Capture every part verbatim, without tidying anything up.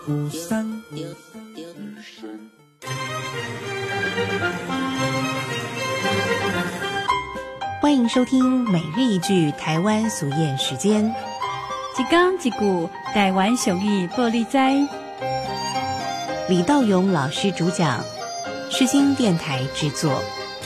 五三。 欢迎收听每日一句台湾俗谚时间。 一讲一句台湾俗语报你知。 李道勇老师主讲，世新电台制作。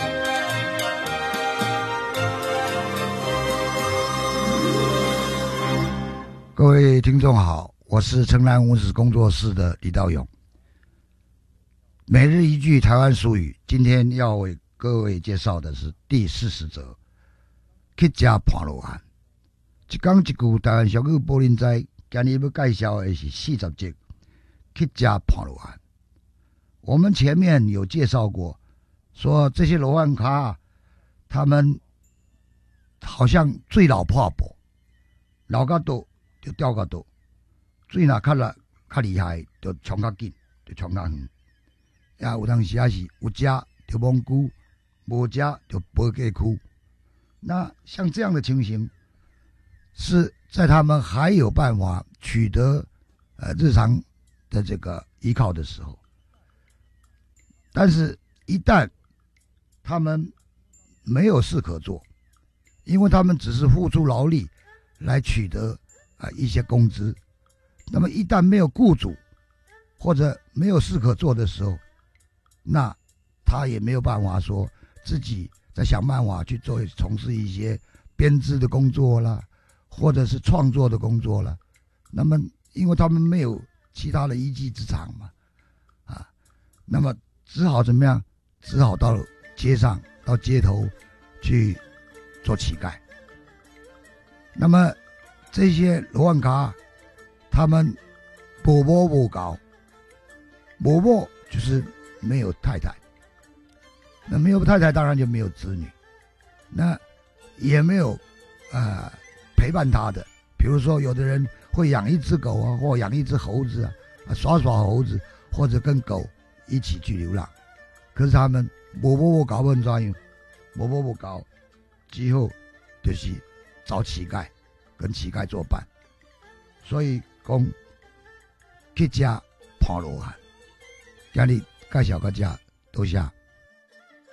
各位听众好，我是城南文史工作室的李道勇。每日一句台湾俗语，今天要为各位介绍的是第四十则。去吃盘路案，一讲一句台湾俗语报恁知。今日要介绍的是四十集。去吃盘路案，我们前面有介绍过，说这些罗汉咖，他们好像水老破薄，老较多就掉较多，水若较了较厉害，就冲较紧，就冲较远。也有当时也是有食就罔久，无食就爬过区。那像这样的情形，是在他们还有办法取得呃日常的这个依靠的时候，但是一旦他们没有事可做，因为他们只是付出劳力来取得啊、呃、一些工资，那么一旦没有雇主或者没有事可做的时候，那他也没有办法说自己再想办法去做从事一些编织的工作啦，或者是创作的工作啦。那么因为他们没有其他的一技之长嘛，啊，那么只好怎么样？只好到街上、到街头去做乞丐。那么这些罗汉咖，他们无某无搞，无某就是没有太太。那没有太太，当然就没有子女，那也没有呃陪伴他的。比如说，有的人会养一只狗啊，或养一只猴子啊，啊耍耍猴子，或者跟狗一起去流浪。可是他们无无无搞不怎样，无无无搞，之后就是找乞丐，跟乞丐作伴。所以讲去吃盘路汉，今日介绍到这，多谢。